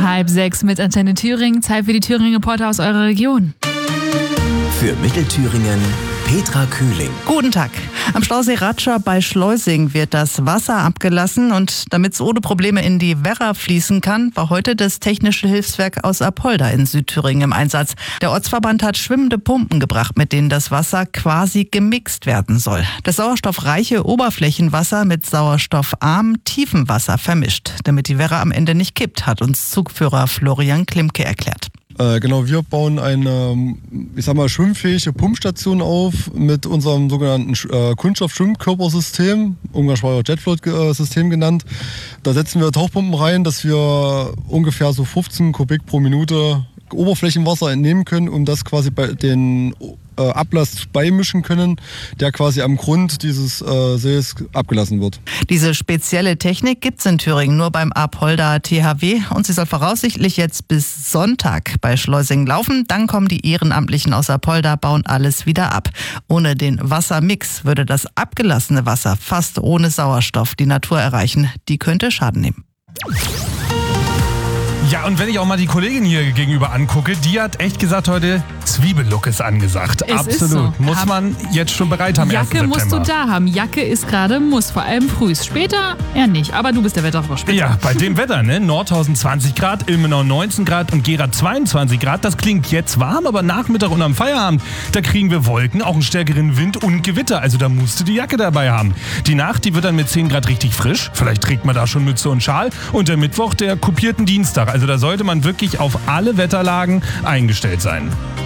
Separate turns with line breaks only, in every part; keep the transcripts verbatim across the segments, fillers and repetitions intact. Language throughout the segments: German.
Halb sechs mit Antenne Thüringen. Zeit für die Thüringen-Reporter aus eurer Region.
Für Mittelthüringen Petra Kühling.
Guten Tag. Am Stausee Ratscha bei Schleusing wird das Wasser abgelassen und damit es ohne Probleme in die Werra fließen kann, war heute das Technische Hilfswerk aus Apolda in Südthüringen im Einsatz. Der Ortsverband hat schwimmende Pumpen gebracht, mit denen das Wasser quasi gemixt werden soll. Das sauerstoffreiche Oberflächenwasser mit sauerstoffarmem Tiefenwasser vermischt, damit die Werra am Ende nicht kippt, hat uns Zugführer Florian Klimke erklärt.
Genau, wir bauen eine, ich sag mal, schwimmfähige Pumpstation auf mit unserem sogenannten äh, Kunststoff-Schwimmkörpersystem, umgangssprachlich Jetfloat-System genannt. Da setzen wir Tauchpumpen rein, dass wir ungefähr so fünfzehn Kubik pro Minute Oberflächenwasser entnehmen können, um das quasi bei den äh, Ablass beimischen können, der quasi am Grund dieses äh, Sees abgelassen wird.
Diese spezielle Technik gibt's in Thüringen nur beim Apolda T H W und sie soll voraussichtlich jetzt bis Sonntag bei Schleusing laufen. Dann kommen die Ehrenamtlichen aus Apolda, bauen alles wieder ab. Ohne den Wassermix würde das abgelassene Wasser fast ohne Sauerstoff die Natur erreichen. Die könnte Schaden nehmen.
Ja, und wenn ich auch mal die Kollegin hier gegenüber angucke, die hat echt gesagt heute, Zwiebellook ist angesagt.
Es
Absolut.
ist so.
Muss
Hab
man jetzt schon bereit haben,
Jacke
ersten
musst du
September.
da haben. Jacke ist gerade Muss, vor allem früh. Später eher nicht, aber du bist der Wetterfrosch.
Ja, bei dem Wetter, ne? Nordhausen zwanzig Grad, Ilmenau neunzehn Grad und Gera zweiundzwanzig Grad. Das klingt jetzt warm, aber Nachmittag und am Feierabend, da kriegen wir Wolken, auch einen stärkeren Wind und Gewitter. Also da musst du die Jacke dabei haben. Die Nacht, die wird dann mit zehn Grad richtig frisch. Vielleicht trägt man da schon Mütze und Schal. Und der Mittwoch, der kopierten Dienstag. Also da sollte man wirklich auf alle Wetterlagen eingestellt sein.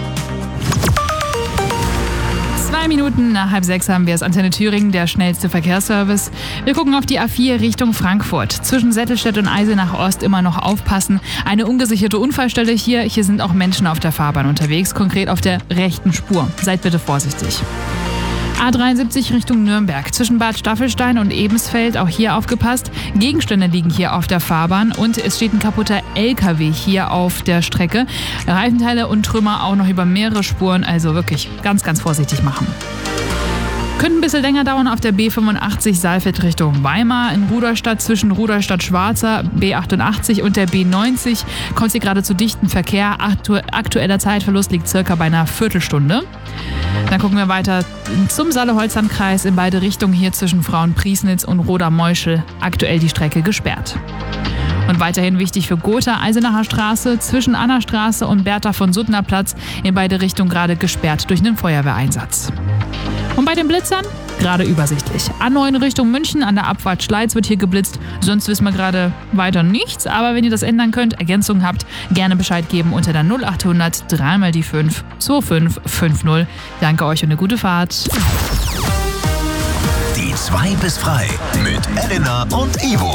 Zwei Minuten nach halb sechs haben wir es. Antenne Thüringen, der schnellste Verkehrsservice. Wir gucken auf die A vier Richtung Frankfurt. Zwischen Sättelstedt und Eisenach Ost immer noch aufpassen. Eine ungesicherte Unfallstelle hier. Hier sind auch Menschen auf der Fahrbahn unterwegs, konkret auf der rechten Spur. Seid bitte vorsichtig. A dreiundsiebzig Richtung Nürnberg. Zwischen Bad Staffelstein und Ebensfeld, auch hier aufgepasst. Gegenstände liegen hier auf der Fahrbahn und es steht ein kaputter L K W hier auf der Strecke. Reifenteile und Trümmer auch noch über mehrere Spuren, also wirklich ganz, ganz vorsichtig machen. Könnte ein bisschen länger dauern auf der B fünfundachtzig Saalfeld Richtung Weimar. In Ruderstadt zwischen Ruderstadt-Schwarzer, B achtundachtzig und der B neunzig kommt hier gerade zu dichten Verkehr. Aktu- aktueller Zeitverlust liegt circa bei einer Viertelstunde. Dann gucken wir weiter zum Saale-Holzland-Kreis in beide Richtungen hier zwischen Frauenpriesnitz und Roda-Meuschel. Aktuell die Strecke gesperrt. Und weiterhin wichtig für Gotha, Eisenacher Straße zwischen Annastraße und Bertha von Suttner Platz in beide Richtungen gerade gesperrt durch einen Feuerwehreinsatz. Und bei den Blitzern gerade übersichtlich. A neun Richtung München, an der Abfahrt Schleiz wird hier geblitzt. Sonst wissen wir gerade weiter nichts. Aber wenn ihr das ändern könnt, Ergänzungen habt, gerne Bescheid geben unter der null achthundert drei mal die fünf zwei fünf fünf null. Danke euch und eine gute Fahrt.
Die zwei bis frei mit Elena und Ivo.